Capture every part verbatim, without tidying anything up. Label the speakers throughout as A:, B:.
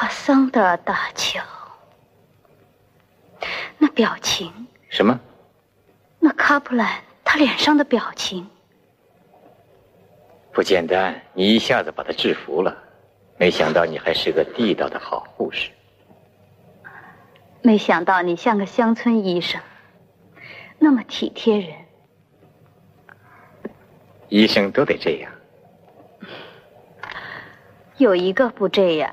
A: 桑德尔大桥，那表情。
B: 什么？
A: 那卡普兰他脸上的表情。
B: 不简单，你一下子把他制服了，没想到你还是个地道的好护士。
A: 没想到你像个乡村医生，那么体贴人。
B: 医生都得这样。
A: 有一个不这样。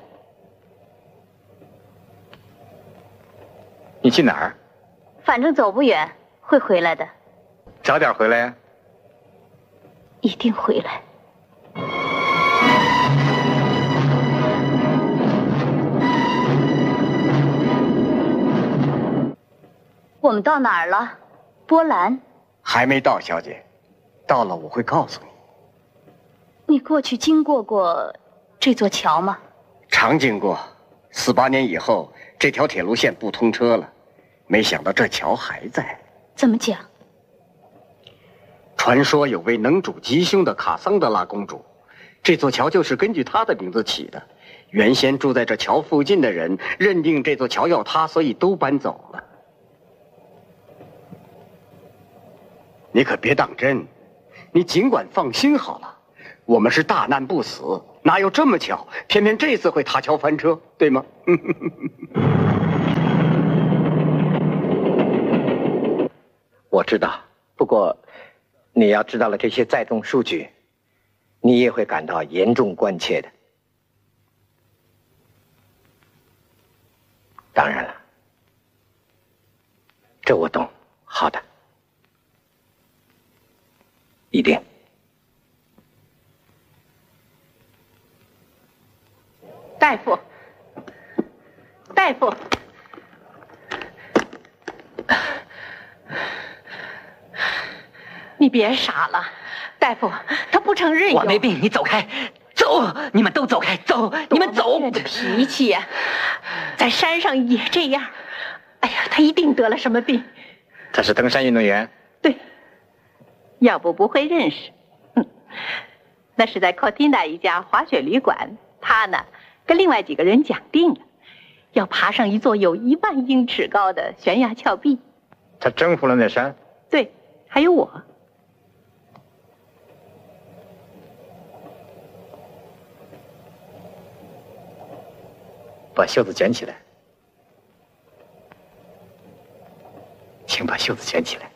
B: 你去哪儿？
A: 反正走不远，会回来的。
B: 早点回来呀。
A: 一定回来。我们到哪儿了？波兰。
C: 还没到，小姐。到了我会告诉你。
A: 你过去经过过这座桥吗？
C: 常经过。四八年以后，这条铁路线不通车了，没想到这桥还在。
A: 怎么讲？
C: 传说有位能主吉凶的卡桑德拉公主，这座桥就是根据她的名字起的。原先住在这桥附近的人认定这座桥要塌，所以都搬走了。你可别当真，你尽管放心好了。我们是大难不死，哪有这么巧？偏偏这次会塌桥翻车，对吗？
D: 我知道，不过你要知道了这些载重数据，你也会感到严重关切的。当然了，这我懂。好的，一定。
E: 大夫，大夫，你别傻了，大夫，他不承认有。
F: 我没病，你走开，走，你们都走开，走，你们走。
E: 这脾气呀、啊，在山上也这样。哎呀，他一定得了什么病。
B: 他是登山运动员。
E: 对，要不不会认识。嗯，那是在科蒂娜一家滑雪旅馆，他呢。跟另外几个人讲定了，要爬上一座有一万英尺高的悬崖峭壁。
B: 他征服了那山？
E: 对，还有我。
B: 把袖子卷起来，请把袖子卷起来。